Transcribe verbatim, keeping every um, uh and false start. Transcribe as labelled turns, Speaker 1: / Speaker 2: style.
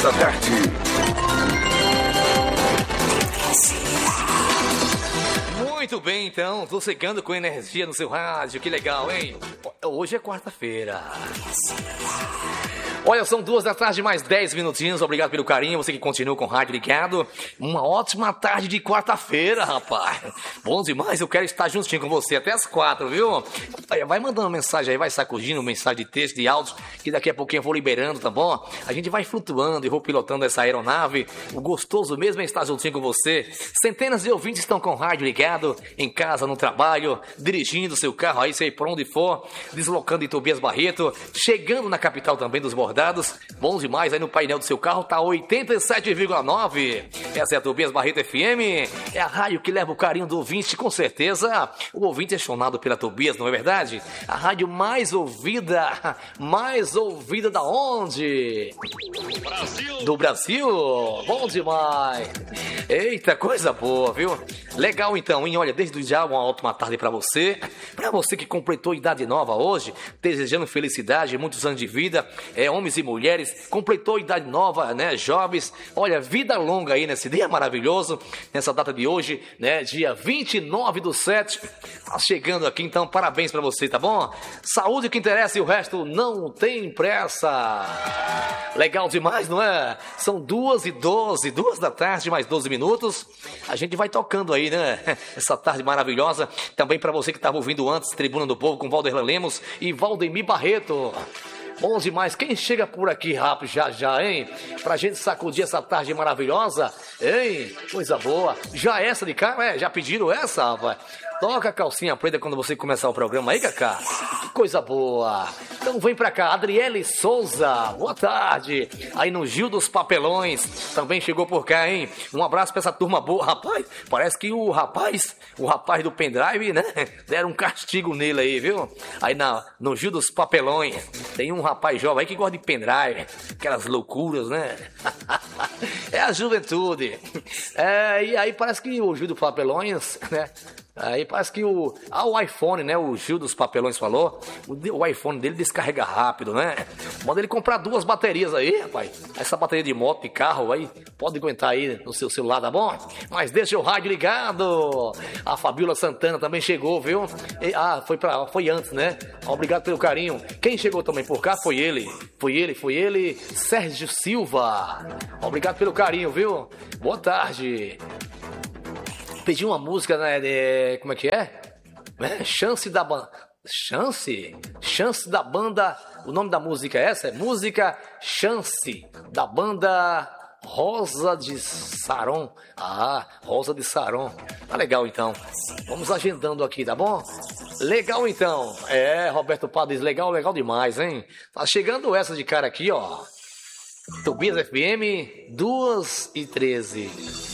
Speaker 1: da tarde.
Speaker 2: Muito bem, então, tô chegando com energia no seu rádio, que legal, hein? Hoje é quarta-feira. Olha, são duas da tarde, mais dez minutinhos. Obrigado pelo carinho, você que continua com o rádio ligado. Uma ótima tarde de quarta-feira, rapaz. Bom demais, eu quero estar juntinho com você até as quatro, viu? Vai mandando mensagem aí, vai sacudindo mensagem de texto, de áudio, que daqui a pouquinho eu vou liberando, tá bom? A gente vai flutuando e vou pilotando essa aeronave. O gostoso mesmo é estar juntinho com você. Centenas de ouvintes estão com o rádio ligado, em casa, no trabalho, dirigindo seu carro aí, sei por onde for, deslocando em Tobias Barreto, chegando na capital também dos bordados. Bom demais, aí no painel do seu carro tá oitenta e sete vírgula nove. Essa é a Tobias Barreto F M, é a rádio que leva o carinho do ouvinte, com certeza. O ouvinte é chonado pela Tobias, não é verdade? A rádio mais ouvida, mais ouvida da onde? Brasil. Do Brasil, bom demais. Eita, coisa boa, viu? Legal então, hein? Olha, desde já uma ótima tarde pra você, pra você que completou idade nova hoje, desejando felicidade, muitos anos de vida, é, homens e mulheres, completou idade nova, né, jovens, olha, vida longa aí nesse dia maravilhoso, nessa data de hoje, né, dia vinte e nove do sete, tá chegando aqui, então parabéns pra você, tá bom? Saúde que interessa e o resto não tem pressa. Legal demais, não é? São duas e doze, duas da tarde, mais doze minutos, a gente vai tocando aí, né, essa tarde maravilhosa, também pra você que estava ouvindo antes, Tribuna do Povo com Valderlan Lemos e Valdemir Barreto. Bom demais, quem chega por aqui rápido já já, hein? Pra gente sacudir essa tarde maravilhosa, hein? Coisa boa. Já essa de cara, é? Já pediram essa, rapaz? Toca a calcinha preta quando você começar o programa aí, Cacá. Coisa boa. Então vem pra cá, Adriele Souza, boa tarde. Aí no Gil dos Papelões, também chegou por cá, hein? Um abraço pra essa turma boa. Rapaz, parece que o rapaz, o rapaz do pendrive, né? Deram um castigo nele aí, viu? Aí na, no Gil dos Papelões, tem um rapaz jovem aí que gosta de pendrive, aquelas loucuras, né? É a juventude. É, e aí parece que o Gil dos Papelões, né? Aí parece que o, ah, o iPhone, né, o Gil dos Papelões falou, o, o iPhone dele descarrega rápido, né? Manda ele comprar duas baterias aí, rapaz. Essa bateria de moto, de carro aí, pode aguentar aí no seu celular, tá bom? Mas deixa o rádio ligado. A Fabiola Santana também chegou, viu? E, ah, foi, pra, foi antes, né? Obrigado pelo carinho. Quem chegou também por cá foi ele. Foi ele, foi ele, Sérgio Silva. Obrigado pelo carinho, viu? Boa tarde. Pedi uma música, né, de, como é que é? é? Chance da banda... Chance? Chance da banda... O nome da música é essa? É música Chance, da banda Rosa de Saron. Ah, Rosa de Saron. Tá legal, então. Vamos agendando aqui, tá bom? Legal, então. É, Roberto Padres, legal, legal demais, hein? Tá chegando essa de cara aqui, ó. Tobias F M, duas e treze.